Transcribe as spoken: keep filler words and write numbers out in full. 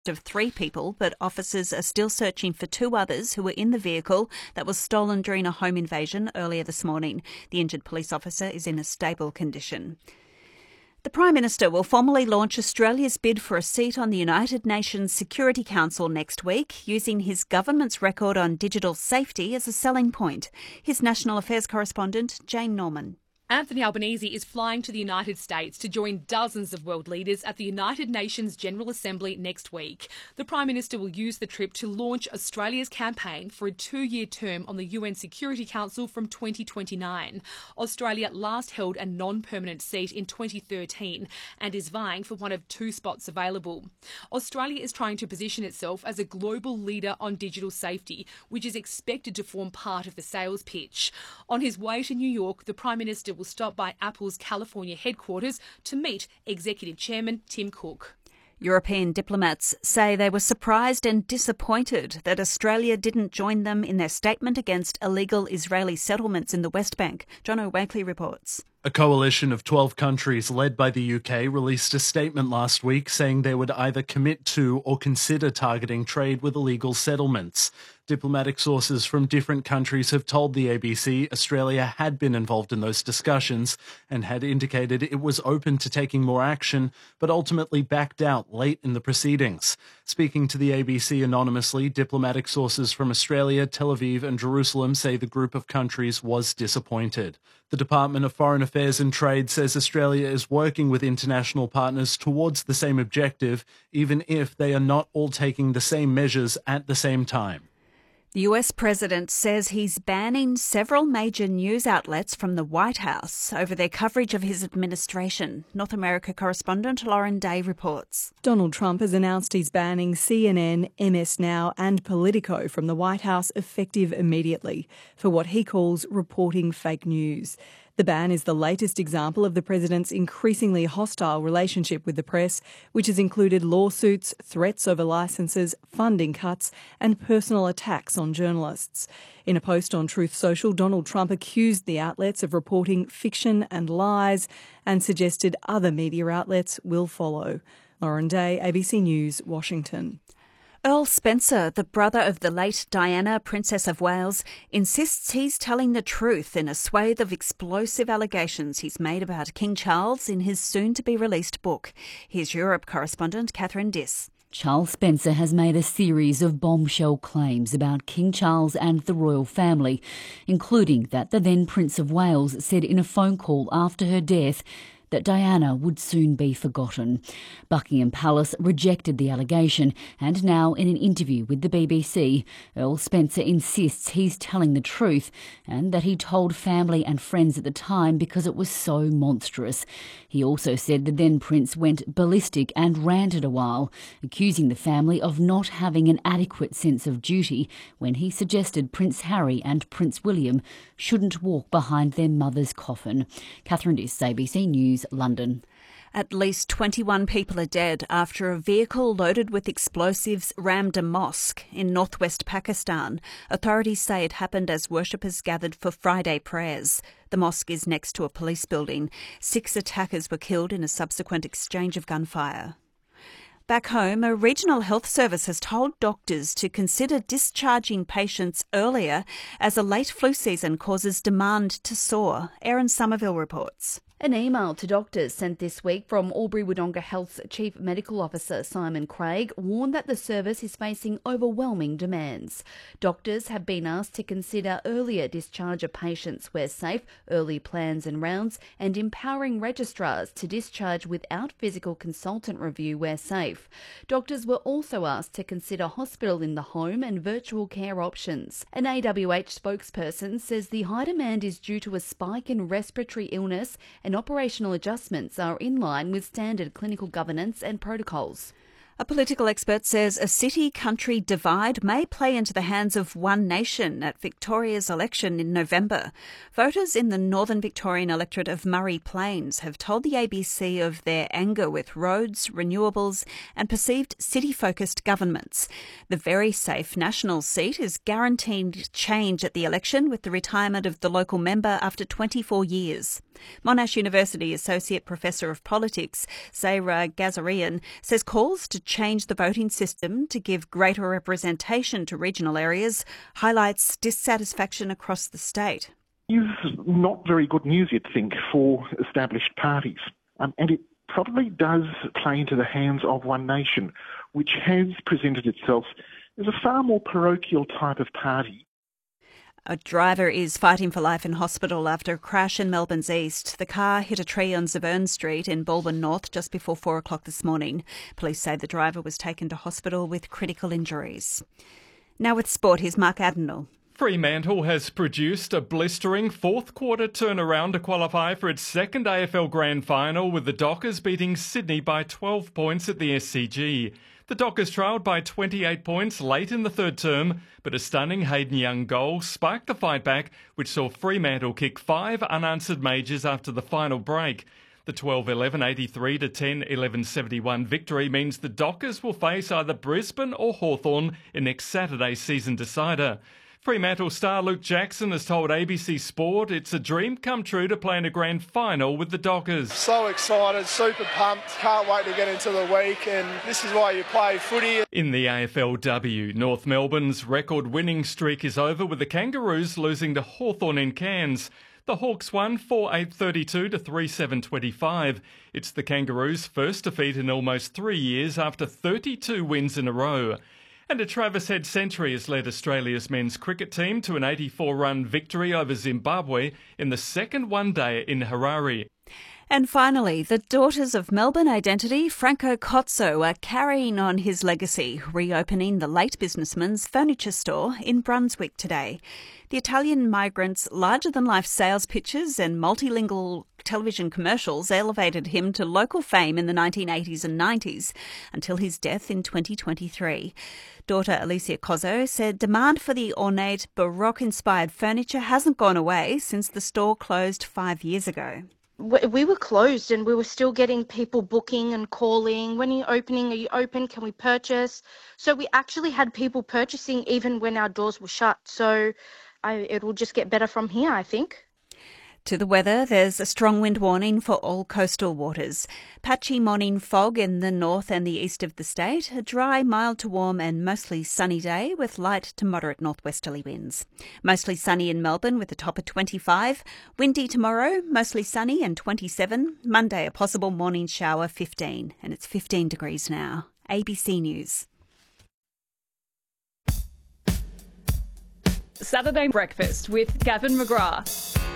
of three people, but officers are still searching for two others who were in the vehicle that was stolen during a home invasion earlier this morning. The injured police officer is in a stable condition. The Prime Minister will formally launch Australia's bid for a seat on the United Nations Security Council next week, using his government's record on digital safety as a selling point. His National Affairs correspondent, Jane Norman. Anthony Albanese is flying to the United States to join dozens of world leaders at the United Nations General Assembly next week. The Prime Minister will use the trip to launch Australia's campaign for a two-year term on the U N Security Council from twenty twenty-nine. Australia last held a non-permanent seat in twenty thirteen and is vying for one of two spots available. Australia is trying to position itself as a global leader on digital safety, which is expected to form part of the sales pitch. On his way to New York, the Prime Minister will will stop by Apple's California headquarters to meet Executive Chairman Tim Cook. European diplomats say they were surprised and disappointed that Australia didn't join them in their statement against illegal Israeli settlements in the West Bank. John O'Wakely reports. A coalition of twelve countries led by the U K released a statement last week saying they would either commit to or consider targeting trade with illegal settlements. Diplomatic sources from different countries have told the A B C Australia had been involved in those discussions and had indicated it was open to taking more action, but ultimately backed out late in the proceedings. Speaking to the A B C anonymously, diplomatic sources from Australia, Tel Aviv and Jerusalem say the group of countries was disappointed. The Department of Foreign Affairs and Trade says Australia is working with international partners towards the same objective, even if they are not all taking the same measures at the same time. The U S president says he's banning several major news outlets from the White House over their coverage of his administration. North America correspondent Lauren Day reports. Donald Trump has announced he's banning C N N, M S Now and Politico from the White House effective immediately for what he calls reporting fake news. The ban is the latest example of the president's increasingly hostile relationship with the press, which has included lawsuits, threats over licences, funding cuts and personal attacks on journalists. In a post on Truth Social, Donald Trump accused the outlets of reporting fiction and lies and suggested other media outlets will follow. Lauren Day, A B C News, Washington. Earl Spencer, the brother of the late Diana, Princess of Wales, insists he's telling the truth in a swathe of explosive allegations he's made about King Charles in his soon-to-be-released book. Here's Europe correspondent Catherine Diss. Charles Spencer has made a series of bombshell claims about King Charles and the royal family, including that the then Prince of Wales said in a phone call after her death that Diana would soon be forgotten. Buckingham Palace rejected the allegation, and now in an interview with the B B C, Earl Spencer insists he's telling the truth and that he told family and friends at the time because it was so monstrous. He also said the then Prince went ballistic and ranted a while, accusing the family of not having an adequate sense of duty when he suggested Prince Harry and Prince William shouldn't walk behind their mother's coffin. Catherine Diss, A B C News, London. At least twenty-one people are dead after a vehicle loaded with explosives rammed a mosque in northwest Pakistan. Authorities say it happened as worshippers gathered for Friday prayers. The mosque is next to a police building. Six attackers were killed in a subsequent exchange of gunfire. Back home, a regional health service has told doctors to consider discharging patients earlier as a late flu season causes demand to soar. Erin Somerville reports. An email to doctors sent this week from Albury-Wodonga Health's Chief Medical Officer Simon Craig warned that the service is facing overwhelming demands. Doctors have been asked to consider earlier discharge of patients where safe, early plans and rounds, and empowering registrars to discharge without physical consultant review where safe. Doctors were also asked to consider hospital in the home and virtual care options. An A W H spokesperson says the high demand is due to a spike in respiratory illness and operational adjustments are in line with standard clinical governance and protocols. A political expert says a city-country divide may play into the hands of One Nation at Victoria's election in November. Voters in the northern Victorian electorate of Murray Plains have told the A B C of their anger with roads, renewables and perceived city-focused governments. The very safe National seat is guaranteed change at the election with the retirement of the local member after twenty-four years. Monash University Associate Professor of Politics, Zaira Gazarian, says calls to change the voting system to give greater representation to regional areas highlights dissatisfaction across the state. Is not very good news, you'd think, for established parties. Um, and it probably does play into the hands of One Nation, which has presented itself as a far more parochial type of party. A driver is fighting for life in hospital after a crash in Melbourne's east. The car hit a tree on Zavern Street in Balwyn North just before four o'clock this morning. Police say the driver was taken to hospital with critical injuries. Now with sport, here's Mark Adenall. Fremantle has produced a blistering fourth-quarter turnaround to qualify for its second A F L Grand Final, with the Dockers beating Sydney by twelve points at the S C G. The Dockers trailed by twenty-eight points late in the third term, but a stunning Hayden Young goal sparked the fight back, which saw Fremantle kick five unanswered majors after the final break. The twelve eleven eighty-three to ten eleven seventy-one victory means the Dockers will face either Brisbane or Hawthorn in next Saturday's season decider. Fremantle star Luke Jackson has told A B C Sport it's a dream come true to play in a grand final with the Dockers. So excited, super pumped, can't wait to get into the week, and this is why you play footy. In the A F L W, North Melbourne's record winning streak is over, with the Kangaroos losing to Hawthorn in Cairns. The Hawks won four eight thirty-two to three seven twenty-five. It's the Kangaroos' first defeat in almost three years after thirty-two wins in a row. And a Travis Head century has led Australia's men's cricket team to an eighty-four run victory over Zimbabwe in the second one-day in Harare. And finally, the daughters of Melbourne identity, Franco Cozzo, are carrying on his legacy, reopening the late businessman's furniture store in Brunswick today. The Italian migrant's larger-than-life sales pitches and multilingual television commercials elevated him to local fame in the nineteen eighties and nineties until his death in twenty twenty-three. Daughter Alicia Cozzo said demand for the ornate Baroque-inspired furniture hasn't gone away since the store closed five years ago. We were closed and we were still getting people booking and calling. When are you opening? Are you open? Can we purchase? So we actually had people purchasing even when our doors were shut. So I, it will just get better from here, I think. To the weather, there's a strong wind warning for all coastal waters. Patchy morning fog in the north and the east of the state. A dry, mild to warm and mostly sunny day with light to moderate northwesterly winds. Mostly sunny in Melbourne with a top of twenty-five. Windy tomorrow, mostly sunny and twenty-seven. Monday, a possible morning shower, fifteen. And it's fifteen degrees now. A B C News. Saturday Breakfast with Gavin McGrath.